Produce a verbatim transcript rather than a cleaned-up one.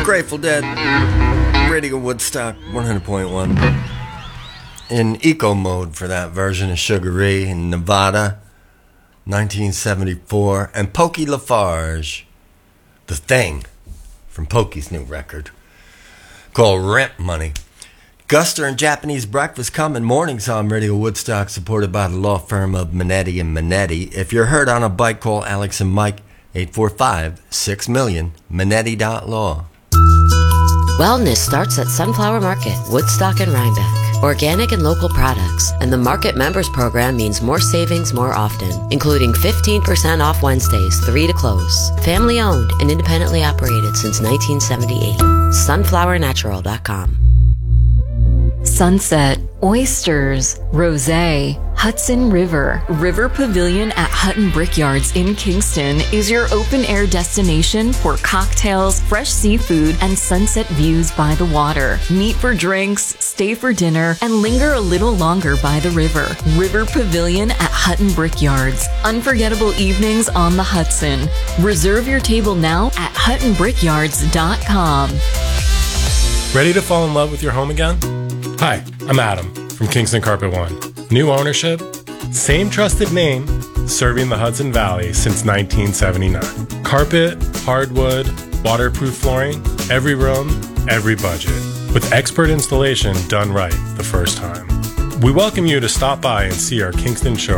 Grateful Dead, Radio Woodstock one hundred point one. In eco mode for that version of Sugar Ray in Nevada, nineteen seventy-four. And Pokey Lafarge, The Thing, from Pokey's new record, called Rent Money. Guster and Japanese Breakfast coming mornings on Radio Woodstock, supported by the law firm of Minetti and Minetti. If you're hurt on a bike, call Alex and Mike, eight four five, six million, Minetti dot law. Wellness starts at Sunflower Market, Woodstock and Rhinebeck. Organic and local products. And the Market Members Program means more savings more often, including fifteen percent off Wednesdays, three to close. Family owned and independently operated since nineteen seventy-eight. sunflower natural dot com. Sunset, oysters, rosé, Hudson River. River Pavilion at Hutton Brickyards in Kingston is your open-air destination for cocktails, fresh seafood, and sunset views by the water. Meet for drinks, stay for dinner, and linger a little longer by the river. River Pavilion at Hutton Brickyards. Unforgettable evenings on the Hudson. Reserve your table now at hutton brickyards dot com. Ready to fall in love with your home again? Hi, I'm Adam from Kingston Carpet One. New ownership, same trusted name, serving the Hudson Valley since nineteen seventy-nine. Carpet, hardwood, waterproof flooring, every room, every budget. With expert installation done right the first time. We welcome you to stop by and see our Kingston show